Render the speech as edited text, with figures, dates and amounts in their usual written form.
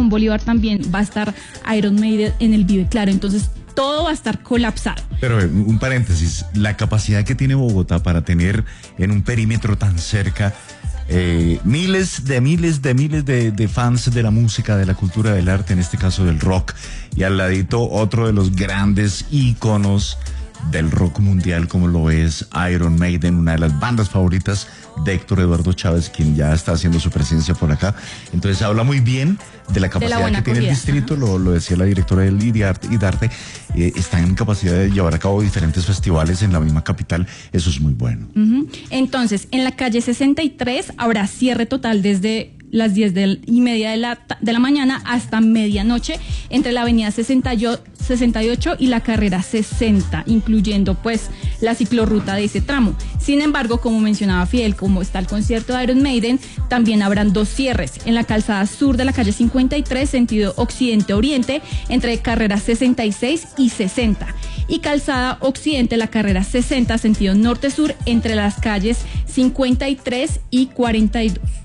Simón Bolívar también va a estar Iron Maiden en el Vive Claro, entonces todo va a estar colapsado. Pero un paréntesis, la capacidad que tiene Bogotá para tener en un perímetro tan cerca miles de fans de la música, de la cultura, del arte, en este caso del rock, y al ladito otro de los grandes íconos del rock mundial como lo es Iron Maiden, una de las bandas favoritas de Héctor Eduardo Chávez, quien ya está haciendo su presencia por acá. Entonces habla muy bien de la capacidad que tiene el distrito, lo decía la directora del IDARTE, está en capacidad de llevar a cabo diferentes festivales en la misma capital, eso es muy bueno. Entonces, en la calle 63 habrá cierre total desde las 10:30 de la mañana hasta medianoche entre la avenida 68 y la carrera 60, incluyendo pues la ciclorruta de ese tramo. Sin embargo, como mencionaba Fidel, como está el concierto de Iron Maiden, también habrán dos cierres en la calzada sur de la calle 53, sentido occidente-oriente, entre carrera 66 y 60, y calzada occidente, la carrera 60, sentido norte-sur, entre las calles 53 y 42.